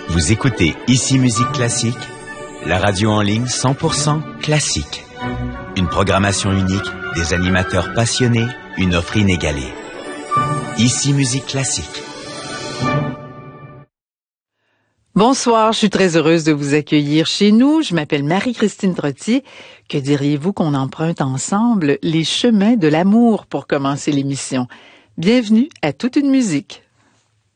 Vous écoutez Ici Musique Classique, la radio en ligne 100% classique. Une programmation unique, des animateurs passionnés, une offre inégalée. Ici Musique Classique. Bonsoir, je suis très heureuse de vous accueillir chez nous. Je m'appelle Marie-Christine Trottier. Que diriez-vous qu'on emprunte ensemble les chemins de l'amour pour commencer l'émission? Bienvenue à Toute une musique.